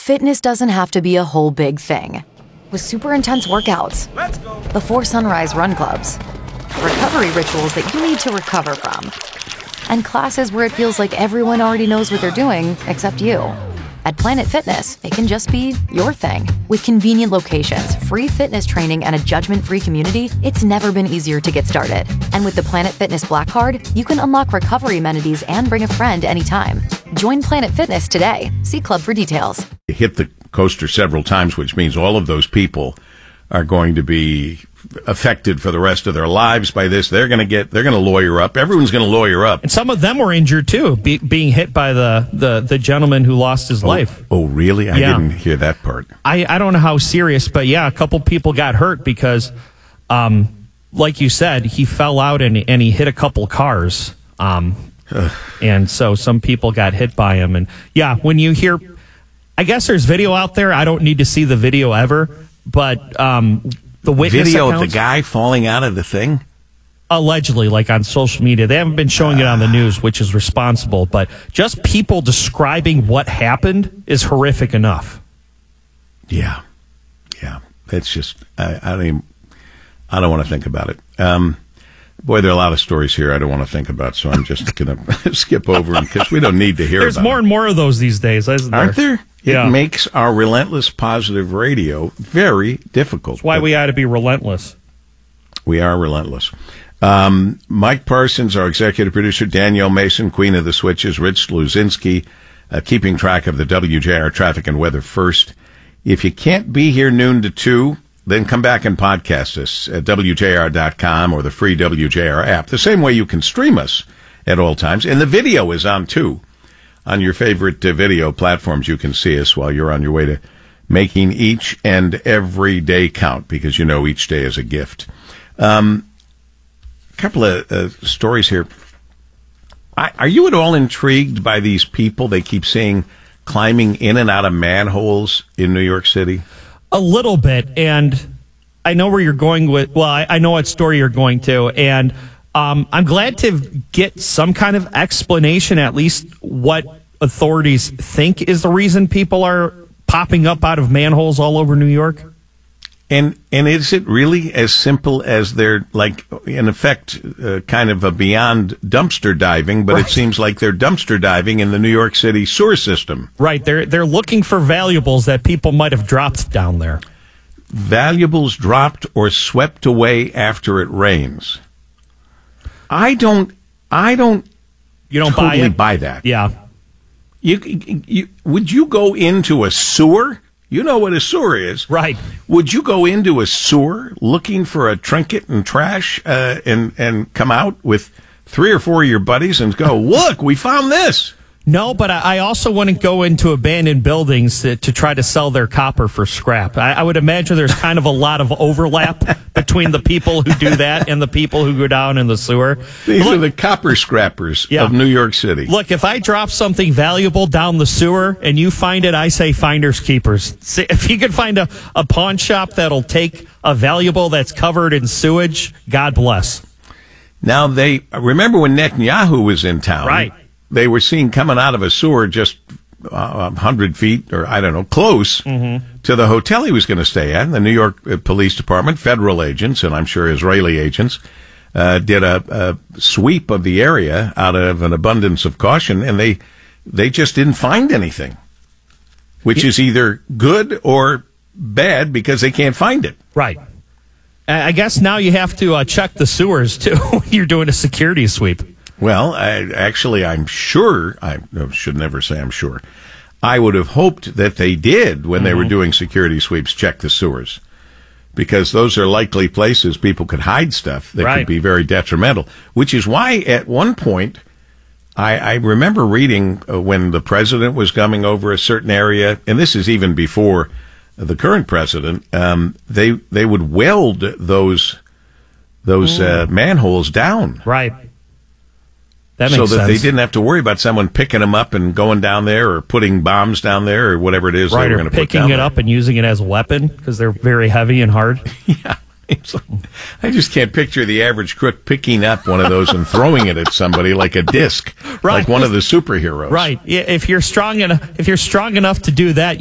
Fitness doesn't have to be a whole big thing. With super intense workouts, before sunrise run clubs, recovery rituals that you need to recover from, and classes where it feels like everyone already knows what they're doing except you. At Planet Fitness, it can just be your thing. With convenient locations, free fitness training, and a judgment-free community, it's never been easier to get started. And with the Planet Fitness Black Card, you can unlock recovery amenities and bring a friend anytime. Join Planet Fitness today. See Club for details. Hit the coaster several times, which means all of those people are going to be affected for the rest of their lives by this. They're going to lawyer up. Everyone's going to lawyer up. And some of them were injured too, being hit by the gentleman who lost his life. Oh, really? I didn't hear that part. I don't know how serious, but yeah, a couple people got hurt because, like you said, he fell out and he hit a couple cars. And so some people got hit by him. And yeah, when you hear, I guess there's video out there. I don't need to see the video ever, but the witness video accounts, of the guy falling out of the thing? Allegedly, like on social media. They haven't been showing it on the news, which is responsible, but just people describing what happened is horrific enough. Yeah. It's just, I don't want to think about it. Boy, there are a lot of stories here I don't want to think about, so I'm just going to skip over them because we don't need to hear There's about more and more of those these days, isn't there? Aren't there? Yeah. It makes our relentless positive radio very difficult. That's why we ought to be relentless. We are relentless. Mike Parsons, our executive producer, Danielle Mason, Queen of the Switches, Rich Luzinski, keeping track of the WJR traffic and weather first. If you can't be here noon to 2, then come back and podcast us at WJR.com or the free WJR app. The same way you can stream us at all times. And the video is on, too. On your favorite video platforms, you can see us while you're on your way to making each and every day count, because you know each day is a gift. A couple of stories here. Are you at all intrigued by these people they keep seeing climbing in and out of manholes in New York City? A little bit, and I know where you're going with, well, I know what story you're going to, and I'm glad to get some kind of explanation, at least what authorities think is the reason people are popping up out of manholes all over New York. And is it really as simple as they're, like, in effect, kind of a beyond dumpster diving, but It seems like they're dumpster diving in the New York City sewer system. Right. They're looking for valuables that people might have dropped down there. Valuables dropped or swept away after it rains. I don't totally buy that. Yeah. You would you go into a sewer? You know what a sewer is. Right. Would you go into a sewer looking for a trinket and trash and come out with 3 or 4 of your buddies and go, look, we found this? No, but I also wouldn't go into abandoned buildings to try to sell their copper for scrap. I would imagine there's kind of a lot of overlap between the people who do that and the people who go down in the sewer. These are the copper scrappers of New York City. Look, if I drop something valuable down the sewer and you find it, I say finders keepers. See, if you could find a pawn shop that'll take a valuable that's covered in sewage, God bless. Now, remember when Netanyahu was in town? Right. They were seen coming out of a sewer just 100 feet, or I don't know, close to the hotel he was going to stay at. The New York Police Department, federal agents, and I'm sure Israeli agents, did a sweep of the area out of an abundance of caution, and they just didn't find anything, which is either good or bad because they can't find it. Right. I guess now you have to check the sewers, too, when you're doing a security sweep. Well, I'm sure, I should never say I'm sure. I would have hoped that they did, when they were doing security sweeps, check the sewers. Because those are likely places people could hide stuff that could be very detrimental. Which is why, at one point, I remember reading when the president was coming over a certain area, and this is even before the current president, they would weld those manholes down. Right. So that they didn't have to worry about someone picking them up and going down there or putting bombs down there or whatever it is they were going to put down there. Picking it up and using it as a weapon because they're very heavy and hard. Yeah. I just can't picture the average crook picking up one of those and throwing it at somebody like a disc, like one of the superheroes. Right. If you're strong enough to do that,